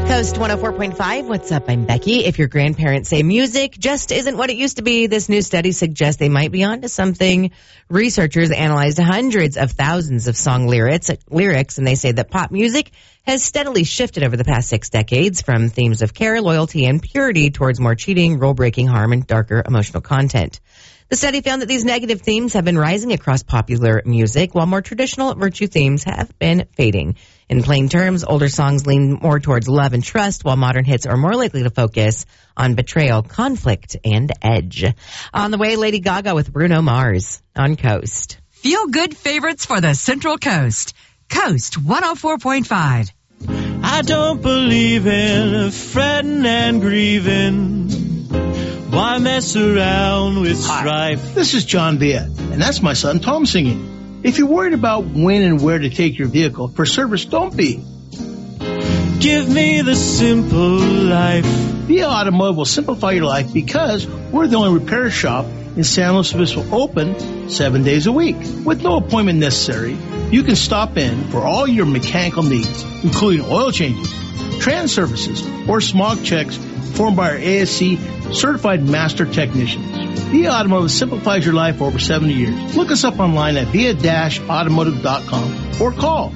Coast 104.5. What's up? I'm Becky. If your grandparents say music just isn't what it used to be, this new study suggests they might be onto something. Researchers analyzed hundreds of thousands of song lyrics, and they say that pop music has steadily shifted over the past 6 decades from themes of care, loyalty, and purity towards more cheating, rule-breaking, harm, and darker emotional content. The study found that these negative themes have been rising across popular music, while more traditional virtue themes have been fading. In plain terms, older songs lean more towards love and trust, while modern hits are more likely to focus on betrayal, conflict, and edge. On the way, Lady Gaga with Bruno Mars on Coast. Feel-good favorites for the Central Coast. Coast 104.5. I don't believe in fretting and grieving. Why mess around with strife? Hi, this is John Villa, and that's my son Tom singing. If you're worried about when and where to take your vehicle for service, don't be. Give me the simple life. Villa Automotive will simplify your life because we're the only repair shop in San Luis Obispo open 7 days a week. With no appointment necessary, you can stop in for all your mechanical needs, including oil changes, trans services, or smog checks performed by our ASC certified master technicians. Villa Automotive simplifies your life for over 70 years. Look us up online at via-automotive.com or call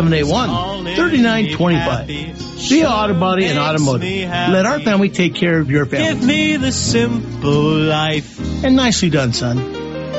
781-3925. Villa Auto Body and Automotive. Let our family take care of your family. Give me the simple life. And nicely done, son.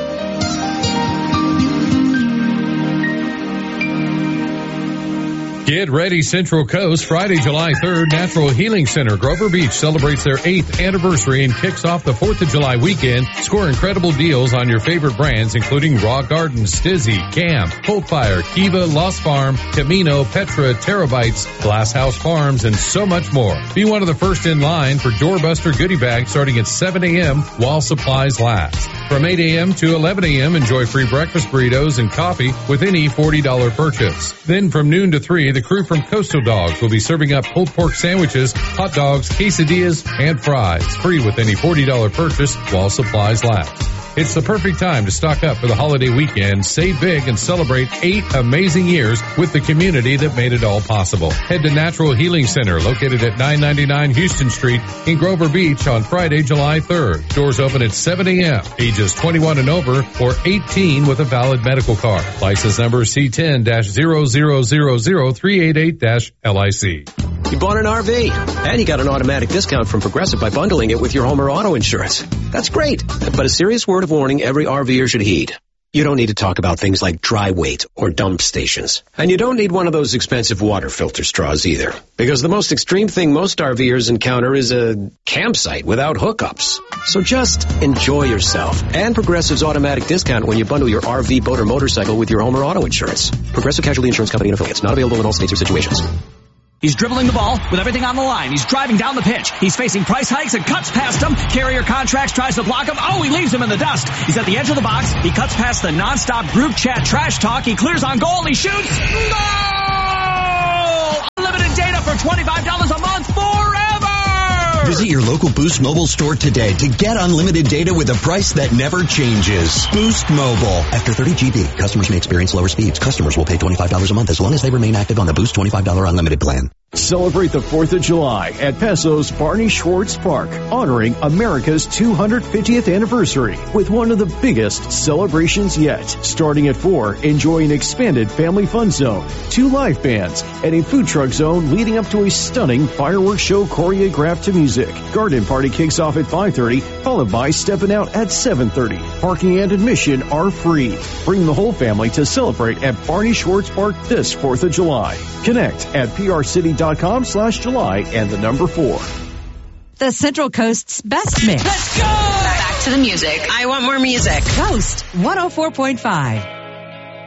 Get ready, Central Coast. Friday, July 3rd, Natural Healing Center, Grover Beach celebrates their 8th anniversary and kicks off the 4th of July weekend. Score incredible deals on your favorite brands, including Raw Garden, Stizzy, Camp, Coldfire, Kiva, Lost Farm, Camino, Petra, Terabytes, Glass House Farms, and so much more. Be one of the first in line for Doorbuster goodie bags starting at 7 a.m. while supplies last. From 8 a.m. to 11 a.m., enjoy free breakfast burritos and coffee with any $40 purchase. Then from noon to 3, the crew from Coastal Dogs will be serving up pulled pork sandwiches, hot dogs, quesadillas, and fries, free with any $40 purchase while supplies last. It's the perfect time to stock up for the holiday weekend, save big, and celebrate 8 amazing years with the community that made it all possible. Head to Natural Healing Center, located at 999 Houston Street in Grover Beach on Friday, July 3rd. Doors open at 7 a.m. Ages 21 and over or 18 with a valid medical card. License number C10-0000388-LIC. You bought an RV, and you got an automatic discount from Progressive by bundling it with your home or auto insurance. That's great, but a serious word of warning every RVer should heed. You don't need to talk about things like dry weight or dump stations. And you don't need one of those expensive water filter straws either. Because the most extreme thing most RVers encounter is a campsite without hookups. So just enjoy yourself and Progressive's automatic discount when you bundle your RV, boat, or motorcycle with your home or auto insurance. Progressive Casualty Insurance Company and Affiliates. Not available in all states or situations. He's dribbling the ball with everything on the line. He's driving down the pitch. He's facing price hikes and cuts past him. Carrier Contracts tries to block him. Oh, he leaves him in the dust. He's at the edge of the box. He cuts past the nonstop group chat trash talk. He clears on goal and he shoots. Goal! Unlimited data for $25 a month forever! Visit your local Boost Mobile store today to get unlimited data with a price that never changes. Boost Mobile. After 30 GB, customers may experience lower speeds. Customers will pay $25 a month as long as they remain active on the Boost $25 unlimited plan. Celebrate the 4th of July at Peso's Barney Schwartz Park, honoring America's 250th anniversary with one of the biggest celebrations yet. Starting at 4, enjoy an expanded family fun zone, 2 live bands, and a food truck zone leading up to a stunning fireworks show choreographed to music. Garden party kicks off at 5:30, followed by Steppin' Out at 7:30. Parking and admission are free. Bring the whole family to celebrate at Barney Schwartz Park this 4th of July. Connect at prcity.com/July and the number 4. The Central Coast's best mix. Let's go! Back to the music. I want more music. Coast 104.5.